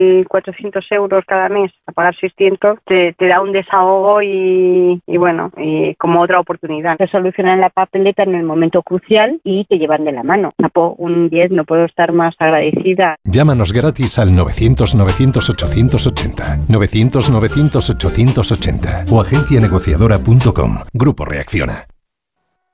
400 euros cada mes a pagar 600, te da un desahogo y bueno, y como otra oportunidad. Te solucionan la papeleta en el momento crucial y te llevan de la mano. Un 10, no puedo estar más agradecida. Llámanos gratis al 900-900-880, 900-900-880 o agencianegociadora.com. Grupo Reacciona.